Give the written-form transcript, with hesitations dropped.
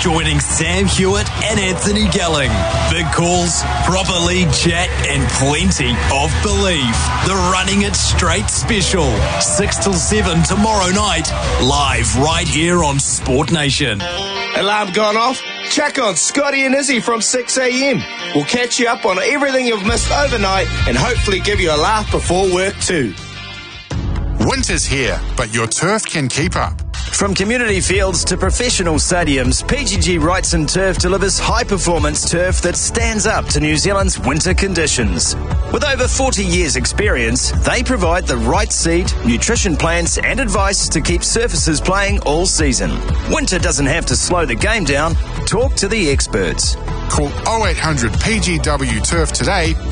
joining Sam Hewitt and Anthony Gelling. Big calls, proper league chat, and plenty of belief. The Running It Straight special, 6 till 7 tomorrow night, live right here on Sport Nation. Alarm gone off? Check on Scotty and Izzy from 6 a.m. We'll catch you up on everything you've missed overnight and hopefully give you a laugh before work too. Winter's here, but your turf can keep up. From community fields to professional stadiums, PGG Wrightson Turf delivers high-performance turf that stands up to New Zealand's winter conditions. With over 40 years' experience, they provide the right seed, nutrition plans and advice to keep surfaces playing all season. Winter doesn't have to slow the game down. Talk to the experts. Call 0800 PGW Turf today